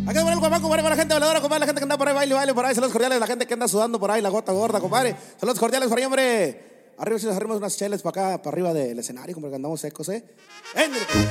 Acá por el Guamaco, compadre, para la gente voladora, compadre, la gente que anda por ahí, baile por ahí, saludos cordiales, la gente que anda sudando por ahí, la gota gorda, compadre. Saludos cordiales por ahí, hombre. Arriba si nos arrimos unas cheles para acá, para arriba del escenario, como que andamos secos,